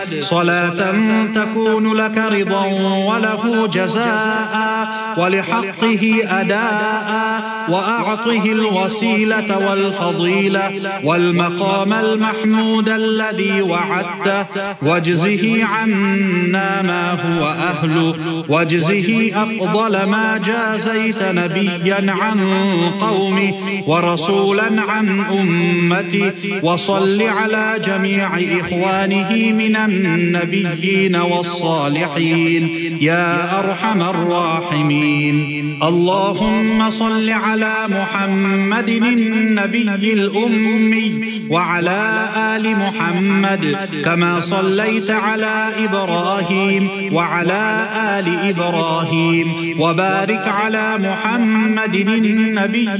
صلاة تكون لك رضا وله جزاء ولحقه أداء، وأعطه الوسيلة والفضيلة والمقام المحمود الذي وعدته، واجزه عنا ما هو أهله، واجزه أفضل ما جازيت نبيا عن قومه ورسولا عن أمته. وصل على جميع إخوانه من النبيين والصالحين يا أرحم الراحمين. اللهم صل على محمد النبي الأمي وعلى آل محمد كما صليت على إبراهيم وعلى آل إبراهيم، وبارك على محمد النبي